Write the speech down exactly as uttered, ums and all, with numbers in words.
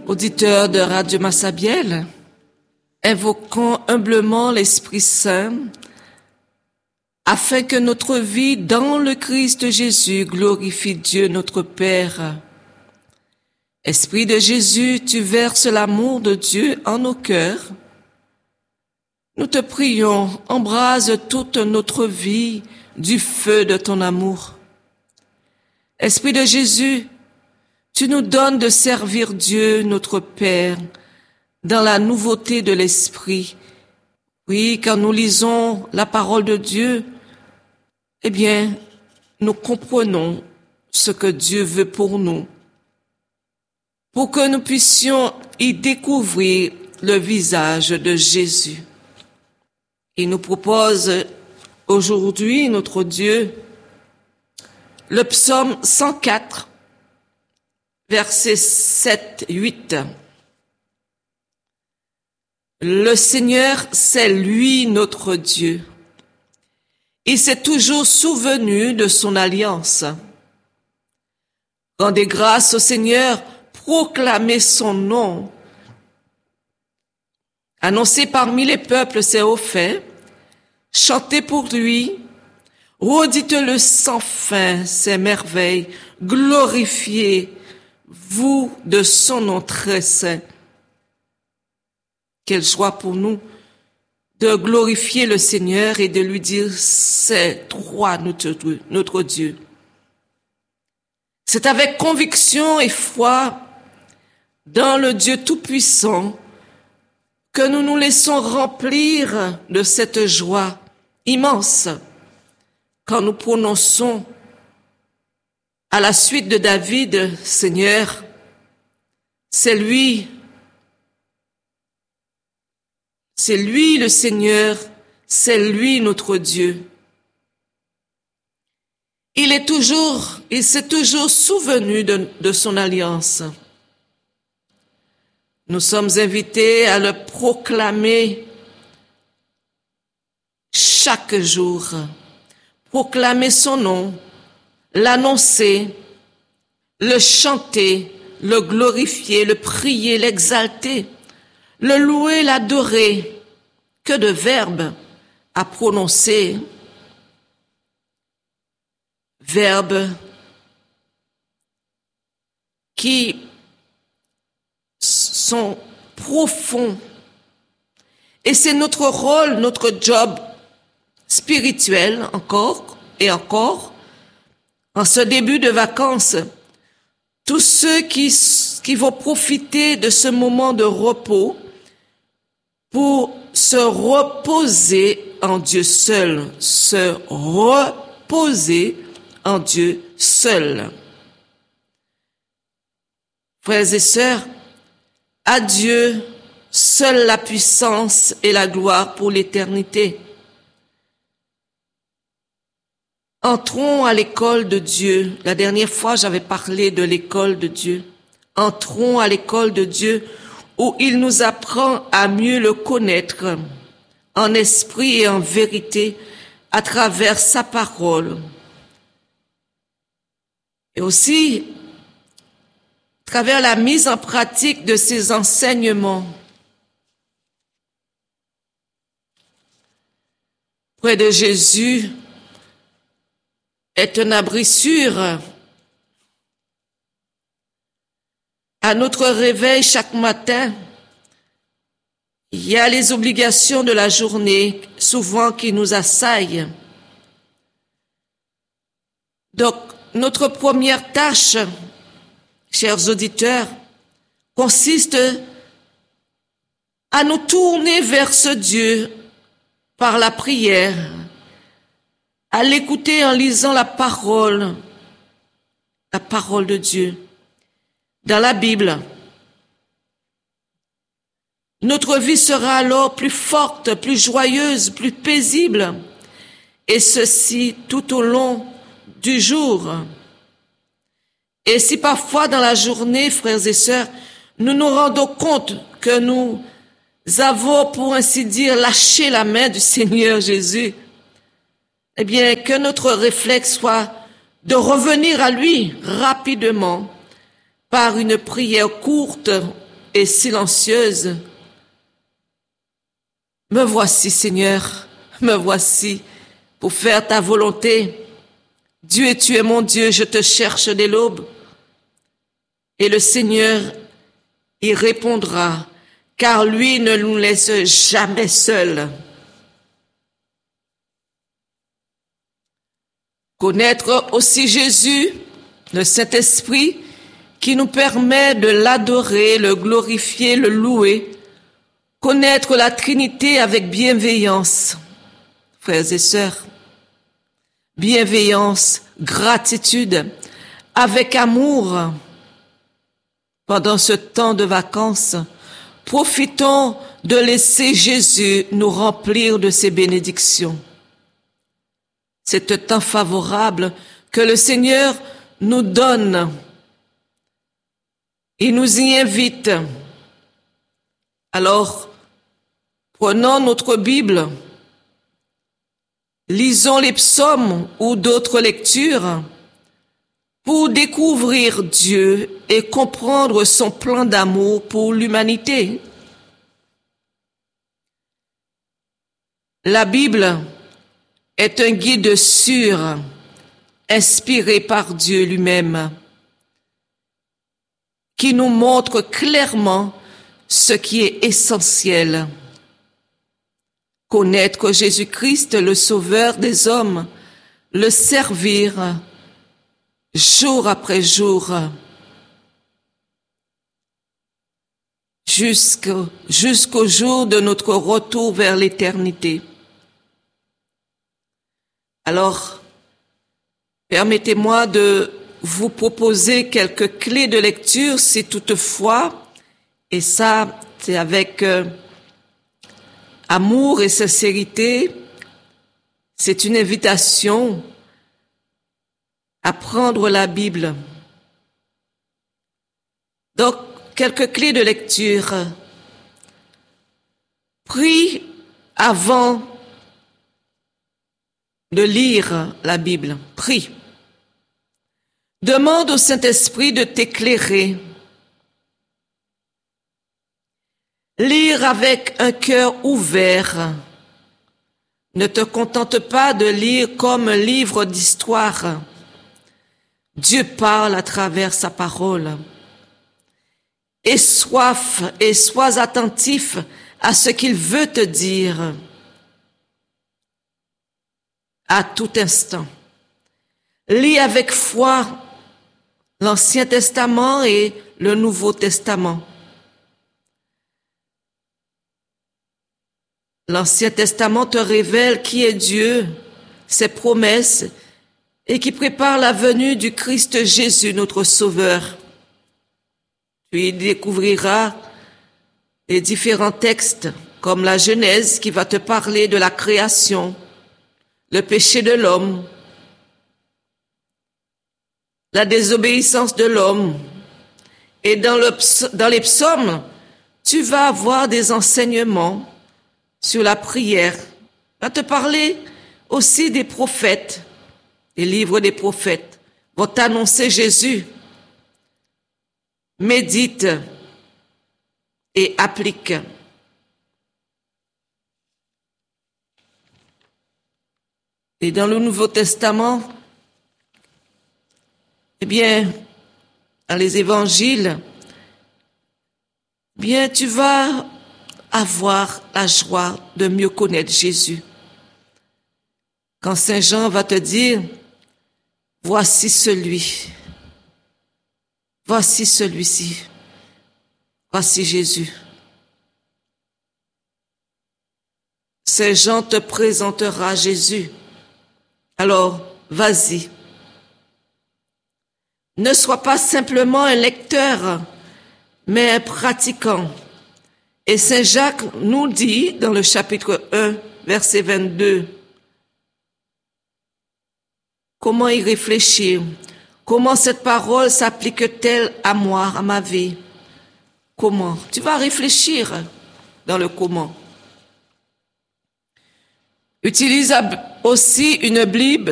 Auditeurs de Radio Massabielle, invoquons humblement l'Esprit Saint afin que notre vie dans le Christ Jésus glorifie Dieu notre Père. Esprit de Jésus, tu verses l'amour de Dieu en nos cœurs. Nous te prions, embrase toute notre vie du feu de ton amour. Esprit de Jésus, tu nous donnes de servir Dieu, notre Père, dans la nouveauté de l'Esprit. Oui, quand nous lisons la parole de Dieu, eh bien, nous comprenons ce que Dieu veut pour nous, pour que nous puissions y découvrir le visage de Jésus. Il nous propose aujourd'hui, notre Dieu, le psaume cent quatre, versets sept à huit. Le Seigneur, c'est lui notre Dieu. Il s'est toujours souvenu de son alliance. Rendez grâce au Seigneur, proclamez son nom. Annoncez parmi les peuples ses hauts faits, chantez pour lui, redites-le sans fin ses merveilles, glorifiez vous de son nom très saint. Quelle joie pour nous de glorifier le Seigneur et de lui dire c'est toi notre, notre Dieu. C'est avec conviction et foi dans le Dieu Tout-Puissant que nous nous laissons remplir de cette joie immense quand nous prononçons à la suite de David, Seigneur, c'est lui, c'est lui le Seigneur, c'est lui notre Dieu. Il est toujours, il s'est toujours souvenu de, de son alliance. Nous sommes invités à le proclamer chaque jour, proclamer son nom, l'annoncer, le chanter, le glorifier, le prier, l'exalter, le louer, l'adorer. Que de verbes à prononcer. Verbes qui sont profonds. Et c'est notre rôle, notre job spirituel encore et encore. En ce début de vacances, tous ceux qui, qui vont profiter de ce moment de repos pour se reposer en Dieu seul, se reposer en Dieu seul. Frères et sœurs, à Dieu seule la puissance et la gloire pour l'éternité. Entrons à l'école de Dieu. La dernière fois, j'avais parlé de l'école de Dieu. Entrons à l'école de Dieu où il nous apprend à mieux le connaître en esprit et en vérité à travers sa parole. Et aussi à travers la mise en pratique de ses enseignements. Près de Jésus est un abri sûr. À notre réveil chaque matin, il y a les obligations de la journée, souvent qui nous assaillent. Donc, notre première tâche, chers auditeurs, consiste à nous tourner vers ce Dieu par la prière, à l'écouter en lisant la parole, la parole de Dieu. Dans la Bible, notre vie sera alors plus forte, plus joyeuse, plus paisible, et ceci tout au long du jour. Et si parfois dans la journée, frères et sœurs, nous nous rendons compte que nous avons, pour ainsi dire, lâché la main du Seigneur Jésus, eh bien, que notre réflexe soit de revenir à lui rapidement, par une prière courte et silencieuse. Me voici, Seigneur, me voici pour faire ta volonté. Dieu, tu es mon Dieu, je te cherche dès l'aube. Et le Seigneur y répondra, car lui ne nous laisse jamais seuls. Connaître aussi Jésus, le Saint-Esprit, qui nous permet de l'adorer, le glorifier, le louer. Connaître la Trinité avec bienveillance, frères et sœurs. Bienveillance, gratitude, avec amour. Pendant ce temps de vacances, profitons de laisser Jésus nous remplir de ses bénédictions. C'est un temps favorable que le Seigneur nous donne. Il nous y invite. Alors, prenons notre Bible, lisons les psaumes ou d'autres lectures pour découvrir Dieu et comprendre son plan d'amour pour l'humanité. La Bible est un guide sûr, inspiré par Dieu lui-même, qui nous montre clairement ce qui est essentiel. Connaître Jésus-Christ, le Sauveur des hommes, le servir jour après jour, jusqu'au, jusqu'au jour de notre retour vers l'éternité. Alors, permettez-moi de vous proposer quelques clés de lecture, si toutefois, et ça, c'est avec euh, amour et sincérité, c'est une invitation à prendre la Bible. Donc, quelques clés de lecture. Prie avant de lire la Bible. Prie. Demande au Saint-Esprit de t'éclairer. Lire avec un cœur ouvert. Ne te contente pas de lire comme un livre d'histoire. Dieu parle à travers sa parole. Aie soif et sois attentif à ce qu'il veut te dire à tout instant. Lis avec foi l'Ancien Testament et le Nouveau Testament. L'Ancien Testament te révèle qui est Dieu, ses promesses, et qui prépare la venue du Christ Jésus, notre Sauveur. Tu y découvriras les différents textes, comme la Genèse qui va te parler de la création, le péché de l'homme, la désobéissance de l'homme. Et dans, le, dans les psaumes, tu vas avoir des enseignements sur la prière. On va te parler aussi des prophètes. Les livres des prophètes vont t'annoncer Jésus. Médite et applique. Et dans le Nouveau Testament, eh bien, dans les évangiles, eh bien, tu vas avoir la joie de mieux connaître Jésus. Quand Saint Jean va te dire, voici celui, voici celui-ci, voici Jésus. Saint Jean te présentera Jésus. Alors, vas-y. Ne sois pas simplement un lecteur, mais un pratiquant. Et Saint Jacques nous dit dans le chapitre un, verset vingt-deux, comment y réfléchir, comment cette parole s'applique-t-elle à moi, à ma vie? Comment? Tu vas réfléchir dans le comment. Utilise aussi une Bible